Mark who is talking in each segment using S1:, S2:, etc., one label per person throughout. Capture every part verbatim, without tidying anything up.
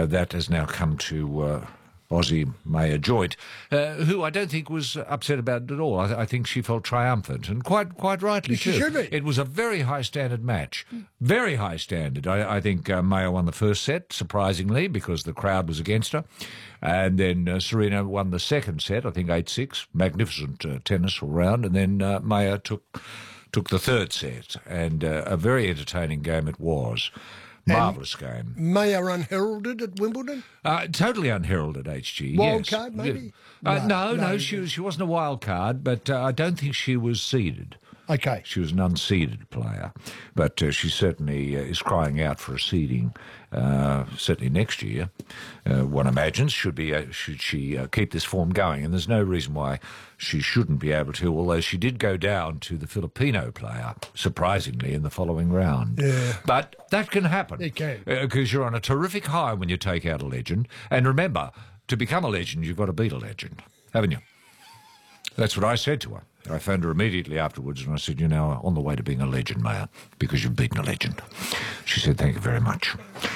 S1: that has now come to uh, Aussie Maya Joint, uh, who I don't think was upset about it at all. I, th- I think she felt triumphant, and quite quite rightly
S2: She
S1: too.
S2: should be.
S1: It was a very high standard match, very high standard. I, I think uh, Maya won the first set, surprisingly, because the crowd was against her, and then uh, Serena won the second set. I think eight six, magnificent uh, tennis all round, and then uh, Maya took took the third set, and uh, a very entertaining game it was. Marvellous game.
S2: Maya unheralded at Wimbledon?
S1: Uh, totally unheralded, H G.
S2: Wild
S1: yes.
S2: card, maybe?
S1: Uh, no,
S2: No,
S1: no,
S2: no.
S1: she, she wasn't a wild card, but uh, I don't think she was seeded.
S2: Okay.
S1: She was an unseeded player, but uh, she certainly uh, is crying out for a seeding, uh, certainly next year. Uh, one imagines, should be uh, should she uh, keep this form going, and there's no reason why she shouldn't be able to, although she did go down to the Filipino player, surprisingly, in the following round.
S2: Yeah.
S1: But that can happen.
S2: It can.
S1: Because you're on a terrific high when you take out a legend, and remember, to become a legend, you've got to beat a legend, haven't you? That's what I said to her. I phoned her immediately afterwards and I said, you're now on the way to being a legend, Maya, because you've beaten a legend. She said, thank you very much.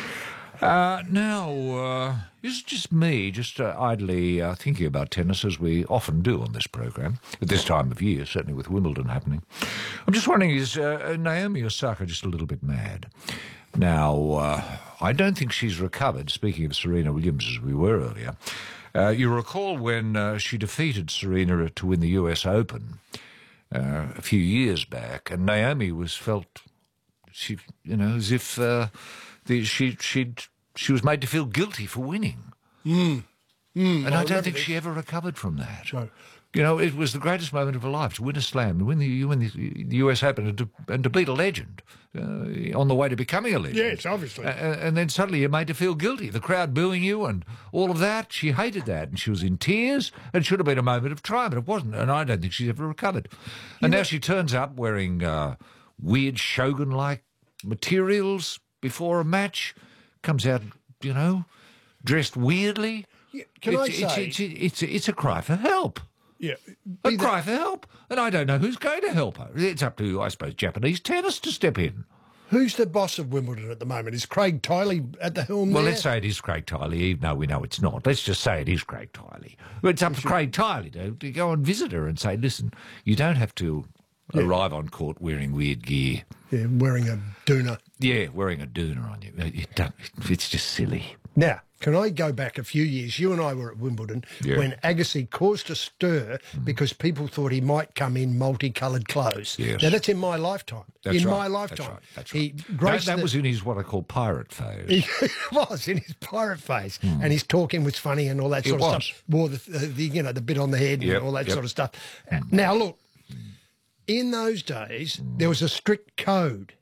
S1: Uh, now, uh, this is just me, just uh, idly uh, thinking about tennis, as we often do on this program, at this time of year, certainly with Wimbledon happening. I'm just wondering, is uh, Naomi Osaka just a little bit mad? Now, uh, I don't think she's recovered, speaking of Serena Williams, as we were earlier. Uh, you recall when uh, she defeated Serena to win the U S Open uh, a few years back, and Naomi was felt, she, you know, as if uh, the, she she'd, she was made to feel guilty for winning.
S2: Mm. Mm,
S1: And I,
S2: I
S1: don't think
S2: remember
S1: she ever recovered from that.
S2: No.
S1: You know, it was the greatest moment of her life, to win a slam, to win the, you win the, the U S Open, and to, and to beat a legend uh, on the way to becoming a legend.
S2: Yes, obviously.
S1: Uh, and then suddenly you're made to feel guilty. The crowd booing you and all of that. She hated that, and she was in tears. It should have been a moment of triumph, but it wasn't, and I don't think she's ever recovered. And now she turns up wearing uh, weird Shogun-like materials before a match, comes out, you know, dressed weirdly.
S2: Yeah, can
S1: it's,
S2: I
S1: it's,
S2: say...
S1: It's, it's, it's, it's a cry for help.
S2: Yeah.
S1: A
S2: be
S1: cry
S2: that-
S1: for help. And I don't know who's going to help her. It's up to, I suppose, Japanese tennis to step in.
S2: Who's the boss of Wimbledon at the moment? Is Craig Tiley at the helm
S1: Well,
S2: there?
S1: let's say it is Craig Tiley, even though we know it's not. Let's just say it is Craig Tiley. But it's up to Craig Tiley to, to go and visit her and say, listen, you don't have to
S2: Yeah.
S1: arrive on court wearing weird gear.
S2: Yeah, wearing a doona.
S1: Yeah, wearing a doona on you. It don't, it's just silly.
S2: Now, can I go back a few years? You and I were at Wimbledon
S1: Yeah.
S2: when Agassi caused a stir because people thought he might come in multicoloured clothes.
S1: Yes.
S2: Now, that's in my lifetime.
S1: That's
S2: in
S1: right.
S2: my lifetime.
S1: That's right. That's
S2: He
S1: right. That,
S2: graced
S1: that
S2: the-
S1: was in his what I call pirate phase.
S2: He was in his pirate face, and his talking was funny and all that
S1: It
S2: sort of
S1: was.
S2: stuff. Wore the, the, the you know the bit on the head
S1: Yep,
S2: and all that
S1: yep.
S2: sort of stuff. Now look, in those days there was a strict code.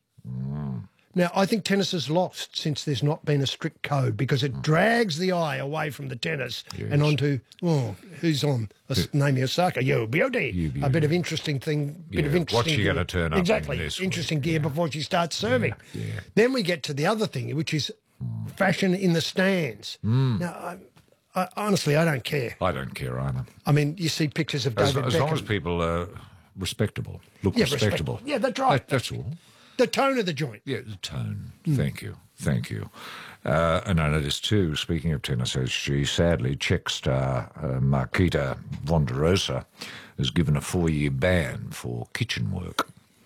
S2: Now I think tennis has lost since there's not been a strict code because it drags the eye away from the tennis and onto oh who's on Naomi Osaka, yo beauty,
S1: You
S2: a
S1: beauty.
S2: bit of interesting thing, bit of
S1: Yeah,
S2: interesting.
S1: what's she
S2: gear.
S1: gonna turn up in
S2: exactly
S1: this week?
S2: interesting gear before she starts serving.
S1: Yeah, yeah.
S2: Then we get to the other thing, which is fashion in the stands. Now, I, I, honestly, I don't care.
S1: I don't care either.
S2: I mean, you see pictures of
S1: As,
S2: David
S1: as
S2: Beckham.
S1: long as people are respectable, look
S2: Yeah, respect-
S1: respectable.
S2: yeah, that's right.
S1: That- that's all.
S2: The tone of the joint.
S1: Yeah, the tone. Thank you. Thank you. Uh, and I noticed too, speaking of tennis, she sadly, Czech star uh, Marketa Vondarosa has given a four-year ban for kitchen work.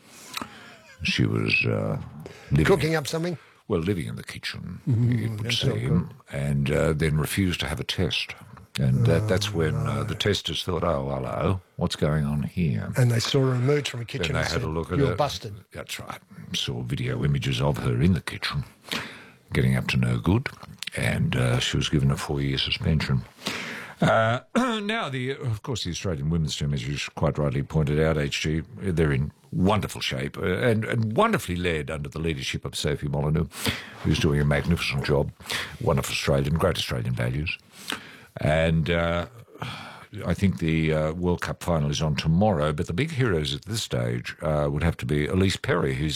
S1: She was uh, living,
S2: Cooking up something.
S1: well, living in the kitchen, it would seem, and uh, then refused to have a test. And that, that's when uh, the testers thought, oh, hello, what's going on here?
S2: And they saw her emerge from a
S1: Then
S2: kitchen
S1: they
S2: and
S1: had
S2: said,
S1: a look at
S2: you're
S1: her.
S2: busted.
S1: That's right. Saw video images of her in the kitchen, getting up to no good, and uh, she was given a four-year suspension. Uh, now, the of course, the Australian women's team, as you quite rightly pointed out, H G, they're in wonderful shape uh, and, and wonderfully led under the leadership of Sophie Molyneux, who's doing a magnificent job. Wonderful Australian, great Australian values. And uh, I think the uh, World Cup final is on tomorrow, but the big heroes at this stage uh, would have to be Elise Perry, who's